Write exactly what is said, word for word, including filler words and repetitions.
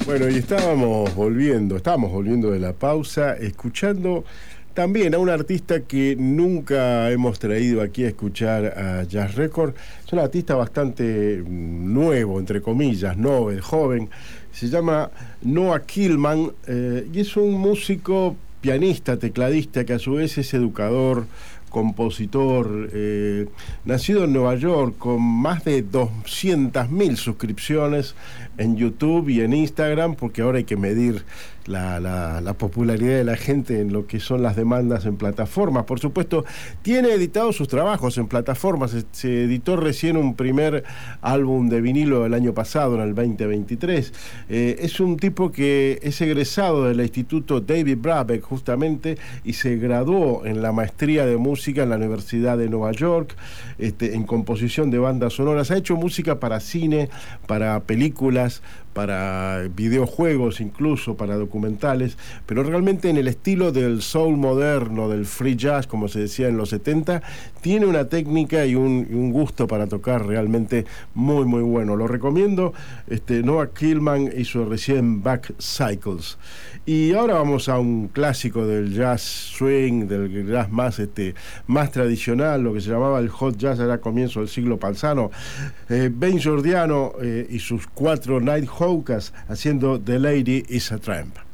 Bueno, y estábamos volviendo, estábamos volviendo de la pausa, escuchando también a un artista que nunca hemos traído aquí a escuchar a Jazz Record. Es un artista bastante nuevo, entre comillas, novel, joven. Se llama Noah Kaelman eh, y es un músico, pianista, tecladista, que a su vez es educador, compositor, eh, nacido en Nueva York, con más de doscientas mil suscripciones en YouTube y en Instagram, porque ahora hay que medir la, la, la popularidad de la gente en lo que son las demandas en plataformas. Por supuesto, tiene editados sus trabajos en plataformas. Se, se editó recién un primer álbum de vinilo el año pasado, en el veinte veintitrés. Eh, es un tipo que es egresado del Instituto David Brabeck, justamente, y se graduó en la maestría de música en la Universidad de Nueva York, este, en composición de bandas sonoras. Ha hecho música para cine, para películas, para videojuegos, incluso para documentales, pero realmente en el estilo del soul moderno, del free jazz, como se decía en los setenta, tiene una técnica y un, y un gusto para tocar realmente muy, muy bueno. Lo recomiendo. Este, Noah Kaelman hizo recién Back Cycles. Y ahora vamos a un clásico del jazz swing, del jazz más, este, más tradicional, lo que se llamaba el hot jazz, era comienzo del siglo pasado. Eh, Ben Giordiano eh, y sus cuatro Nighthawks haciendo The Lady is a Tramp.